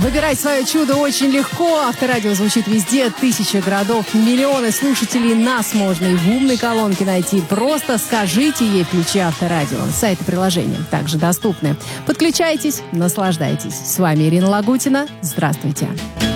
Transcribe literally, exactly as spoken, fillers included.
Выбирать свое чудо очень легко. Авторадио звучит везде. Тысячи городов, миллионы слушателей. Нас можно и в умной колонке найти. Просто скажите ей ключи Авторадио. Сайт и приложение также доступны. Подключайтесь, наслаждайтесь. С вами Ирина Лагутина. Здравствуйте.